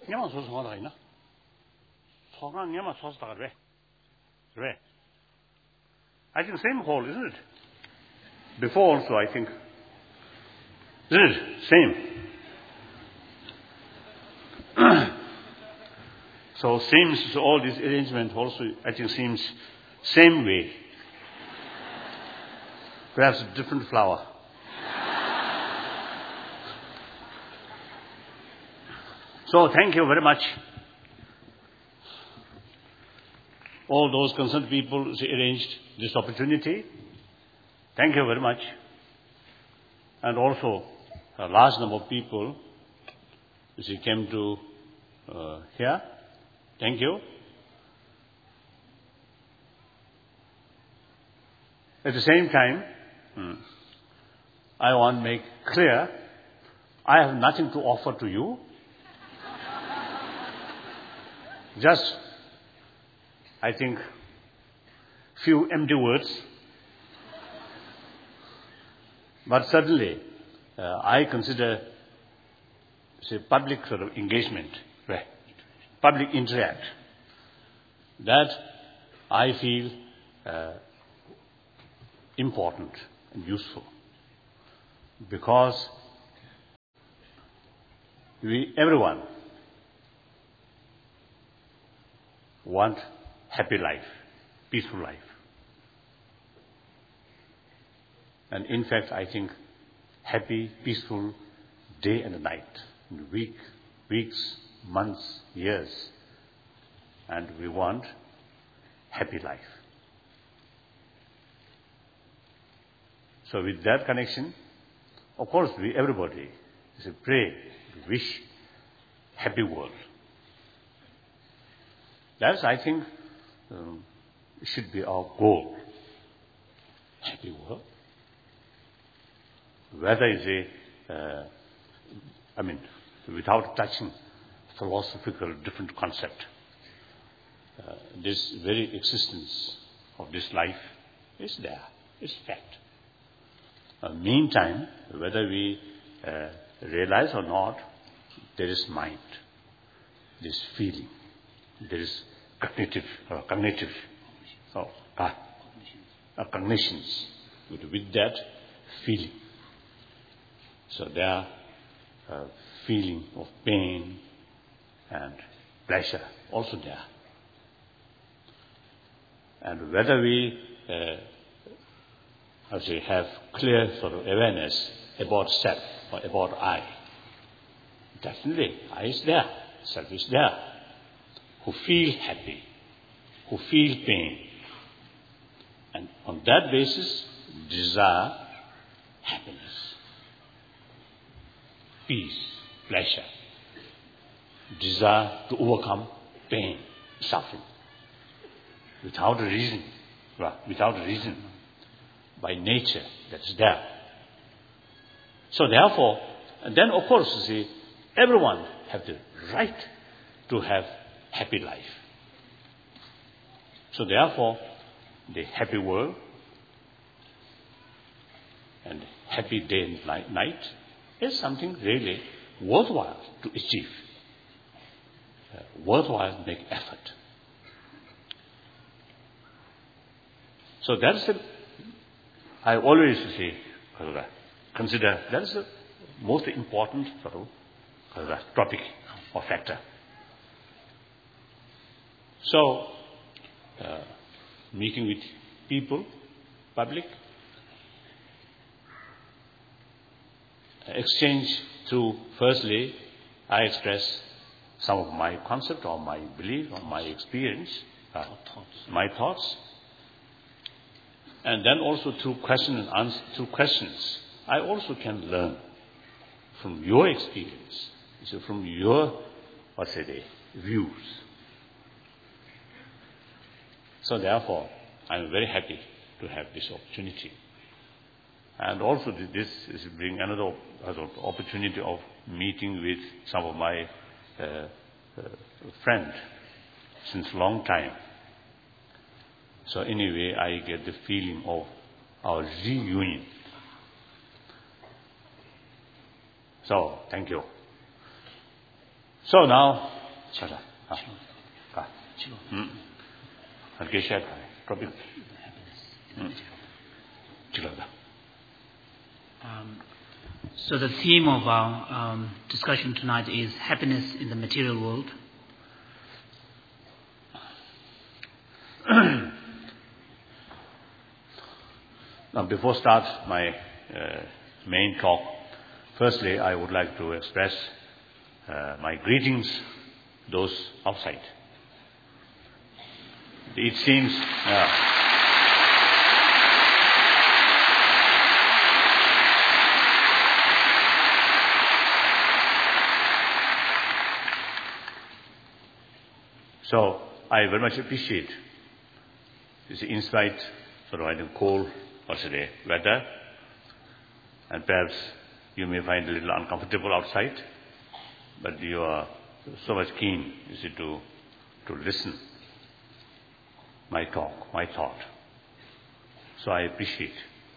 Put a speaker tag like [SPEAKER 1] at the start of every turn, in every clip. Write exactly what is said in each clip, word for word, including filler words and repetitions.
[SPEAKER 1] Nyama sauce ngada ina. Thoga nyama sauce da re. Re. I think same hall, isn't it? Before also, I think. Isn't it? Same. So seems so all this arrangement also, I think, seems same way. Perhaps a different flower. So thank you very much. All those concerned people who arranged this opportunity. Thank you very much. And also a large number of people who came to uh, here. Thank you. At the same time, hmm, I want to make clear, I have nothing to offer to you. Just, I think, few empty words. But certainly, uh, I consider, say, public sort of engagement, right? Public interact, that I feel uh, important and useful, because we, everyone, want happy life, peaceful life. And in fact, I think happy, peaceful day and night, week, weeks, months, years. And we want happy life. So with that connection, of course, we, everybody, is a pray, wish, happy world. That's, I think, um, should be our goal. Happy world. Whether it's a, uh, I mean, without touching philosophical different concept, uh, this very existence of this life is there, is fact. Uh, meantime, whether we uh, realize or not, there is mind, there is feeling, there is cognitive, uh, cognitive, oh, ah, uh, cognitions with, with that feeling. So there are uh, feeling of pain and pleasure also there. And whether we, uh, how to say, have clear sort of awareness about self or about I, definitely I is there, self is there, who feel happy, who feel pain, and on that basis desire happiness, peace, pleasure, desire to overcome pain, suffering, without a reason, well, without a reason, by nature that's there. So therefore, and then of course, you see, everyone have the right to have happy life. So therefore, the happy world and happy day and night is something really worthwhile to achieve, uh, worthwhile to make effort. So that's the, I always say, consider that is the most important sort of topic or factor. So, uh, meeting with people, public, exchange through, firstly, I express some of my concept or my belief or my experience, uh, my thoughts. And then also through question and answer, through questions, I also can learn from your experience, so from your, what say they, views. So therefore, I'm very happy to have this opportunity. And also this is bring another, another opportunity of meeting with some of my uh, uh, friends since long time. So anyway, I get the feeling of our reunion. So, thank you. So now, Chara. Ka. Hmm. Gesha ka. Topic.
[SPEAKER 2] Um, so the theme of our um, discussion tonight is happiness in the material world.
[SPEAKER 1] Now, before start my uh, main talk, firstly, I would like to express uh, my greetings those outside. It seems uh, so I very much appreciate this insight, sort of I think cold or today weather, and perhaps you may find a little uncomfortable outside, but you are so much keen, you see, to to listen my talk, my thought. So I appreciate.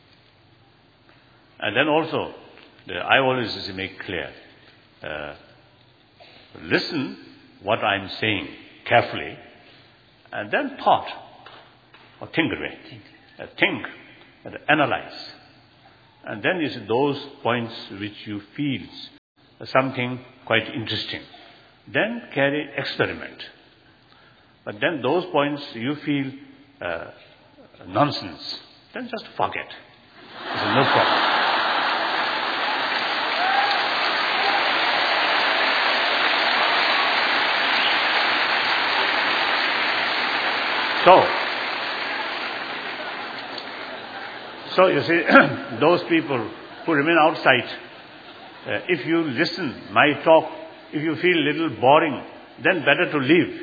[SPEAKER 1] And then also, the, I always just make clear, uh, listen what I'm saying carefully, and then thought, or think away, think, uh, think and analyze. And then you see those points which you feel something quite interesting. Then carry experiment. But then those points you feel uh, nonsense, then just forget. There's no problem. So, so you see, those people who remain outside, uh, if you listen my talk, if you feel a little boring, then better to leave.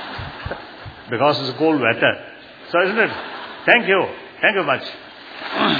[SPEAKER 1] Because it's cold weather. So isn't it? Thank you. Thank you much.